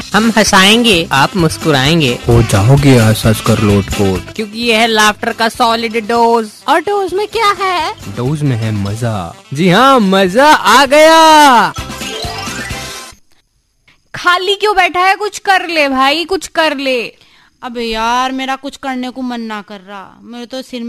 हम हंसाएंगे, आप मुस्कुराएंगे, हो जाओगे हंस हंस कर लोटपोट, क्योंकि यह है लाफ्टर का सॉलिड डोज। और डोज में क्या है? डोज में है मजा। जी हाँ, मजा आ गया। खाली क्यों बैठा है? कुछ कर ले भाई, कुछ कर ले। अबे यार, मेरा कुछ करने को मन ना कर रहा, मेरे तो सिर में